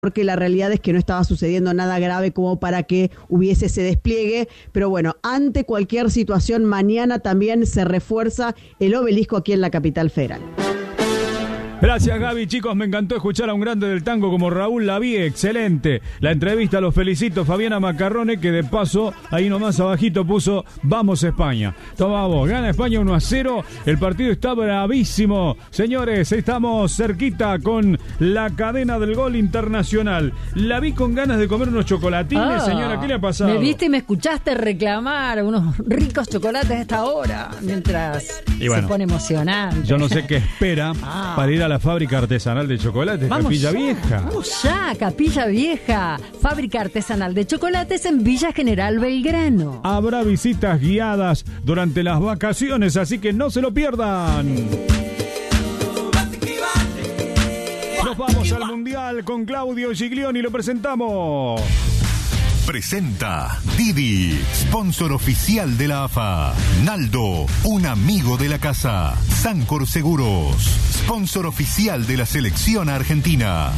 porque la realidad es que no estaba sucediendo nada grave como para que hubiese ese despliegue, pero bueno, ante cualquier situación, mañana también se refuerza el obelisco aquí en la capital federal. Gracias, Gaby. Chicos, me encantó escuchar a un grande del tango como Raúl Lavie. Excelente la entrevista, los felicito. Fabiana Macarrone, que de paso, ahí nomás abajito puso vamos España. Toma vos, gana España 1-0. El partido está bravísimo. Señores, estamos cerquita con la cadena del gol internacional. La vi con ganas de comer unos chocolatines, señora. ¿Qué le ha pasado? Me viste y me escuchaste reclamar unos ricos chocolates a esta hora, mientras se pone emocionante. Yo no sé qué espera para ir a la fábrica artesanal de chocolates, vamos Capilla ya, Vieja. Vamos ya, Capilla Vieja, fábrica artesanal de chocolates en Villa General Belgrano. Habrá visitas guiadas durante las vacaciones, así que no se lo pierdan. Nos vamos al Mundial con Claudio Giglioni, lo presentamos. Presenta Didi, sponsor oficial de la AFA. Naldo, un amigo de la casa. Sancor Seguros, sponsor oficial de la selección argentina.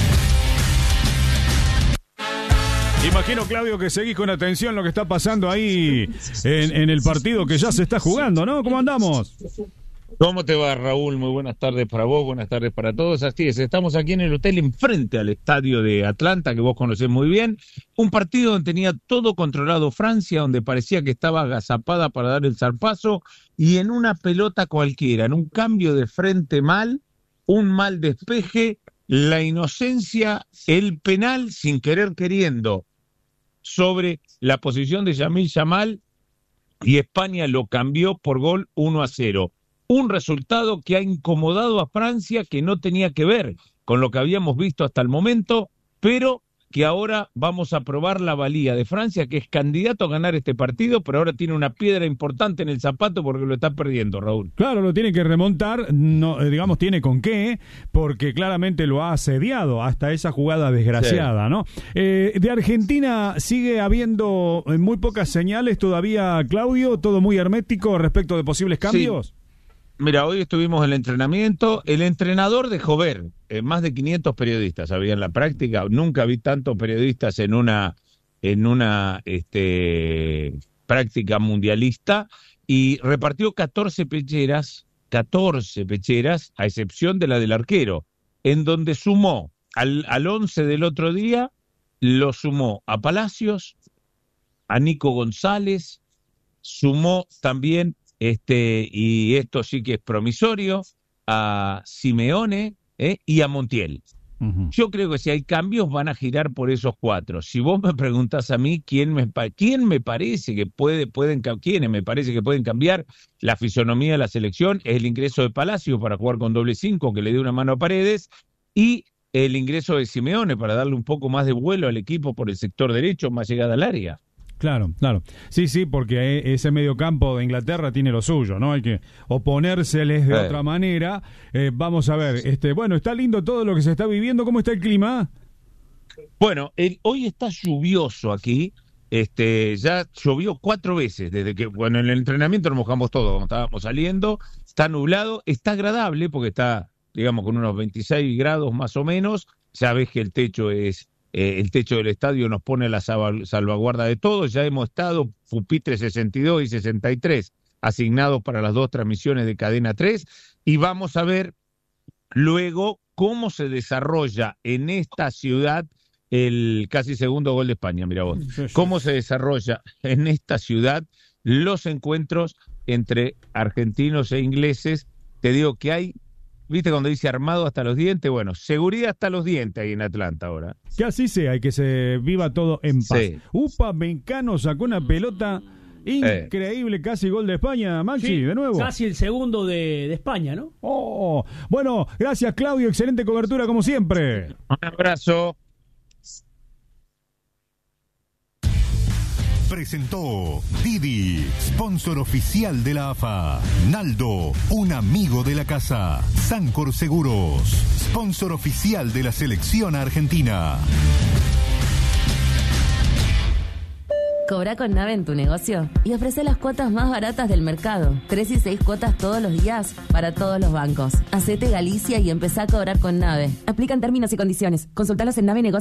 Imagino, Claudio, que seguís con atención lo que está pasando ahí en el partido que ya se está jugando, ¿no? ¿Cómo andamos? ¿Cómo te va, Raúl? Muy buenas tardes para vos, buenas tardes para todos. Así es, estamos aquí en el hotel enfrente al estadio de Atlanta, que vos conocés muy bien. Un partido donde tenía todo controlado Francia, donde parecía que estaba agazapada para dar el zarpazo, y en una pelota cualquiera, en un cambio de frente mal, un mal despeje, la inocencia, el penal sin querer queriendo sobre la posición de Yamil Yamal, y España lo cambió por gol 1-0. Un resultado que ha incomodado a Francia, que no tenía que ver con lo que habíamos visto hasta el momento, pero que ahora vamos a probar la valía de Francia, que es candidato a ganar este partido, pero ahora tiene una piedra importante en el zapato porque lo está perdiendo, Raúl. Claro, lo tiene que remontar, no, digamos, tiene con qué, porque claramente lo ha asediado hasta esa jugada desgraciada, sí. ¿No? De Argentina sigue habiendo muy pocas señales todavía, Claudio, todo muy hermético respecto de posibles cambios. Sí. Mira, hoy estuvimos en el entrenamiento, el entrenador dejó ver, más de 500 periodistas había en la práctica, nunca vi tantos periodistas en una práctica mundialista, y repartió 14 pecheras, a excepción de la del arquero, en donde sumó al 11 del otro día, lo sumó a Palacios, a Nico González, sumó también y esto sí que es promisorio, a Simeone y a Montiel. Uh-huh. Yo creo que si hay cambios van a girar por esos cuatro. Si vos me preguntás a mí quién me parece que quiénes me parece que pueden cambiar la fisonomía de la selección, es el ingreso de Palacio para jugar con doble 5, que le dé una mano a Paredes, y el ingreso de Simeone para darle un poco más de vuelo al equipo por el sector derecho, más llegada al área. Claro. Sí, porque ese mediocampo de Inglaterra tiene lo suyo, ¿no? Hay que oponérseles de otra manera. Vamos a ver, bueno, está lindo todo lo que se está viviendo. ¿Cómo está el clima? Bueno, hoy está lluvioso aquí. Ya llovió 4 veces desde que, en el entrenamiento nos mojamos todos cuando estábamos saliendo. Está nublado, está agradable porque está, digamos, con unos 26 grados más o menos. Ya ves que el techo del estadio nos pone la salvaguarda de todo. Ya hemos estado pupitre 62 y 63 asignados para las 2 transmisiones de Cadena 3, y vamos a ver luego cómo se desarrolla en esta ciudad el casi segundo gol de España. Mira vos, cómo se desarrolla en esta ciudad los encuentros entre argentinos e ingleses. Te digo que hay, ¿viste cuando dice armado hasta los dientes? Bueno, seguridad hasta los dientes ahí en Atlanta ahora. Que así sea, y que se viva todo en paz. Sí. Upamecano sacó una pelota increíble, casi gol de España, Maxi, sí, de nuevo. Casi el segundo de España, ¿no? Bueno, gracias, Claudio, excelente cobertura como siempre. Un abrazo. Presentó Didi, sponsor oficial de la AFA. Naldo, un amigo de la casa. Sancor Seguros, sponsor oficial de la selección argentina. Cobra con Nave en tu negocio y ofrece las cuotas más baratas del mercado. 3 y 6 cuotas todos los días para todos los bancos. Hacete Galicia y empezá a cobrar con Nave. Aplican términos y condiciones. Consultalos en Nave Negocio.